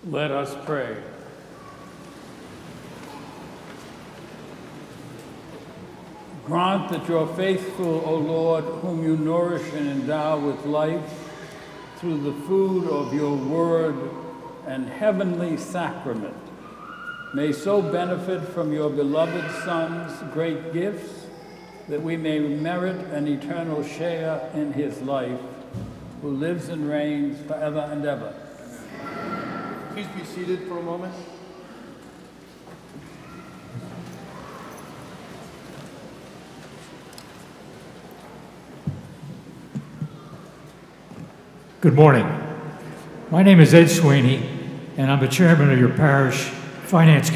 Let us pray. Grant that your faithful, O Lord, whom you nourish and endow with life through the food of your word and heavenly sacrament, may so benefit from your beloved Son's great gifts that we may merit an eternal share in his life, who lives and reigns forever and ever. Please be seated for a moment. Good morning. My name is Ed Sweeney, and I'm the chairman of your parish finance committee.